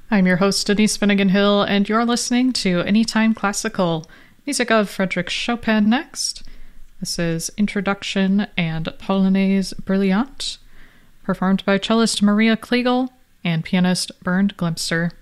I'm your host, Denise Finnegan Hill, and you're listening to Anytime Classical, music of Frédéric Chopin next. This is Introduction and Polonaise Brillante, performed by cellist Maria Kliegel and pianist Bernd Glimpser.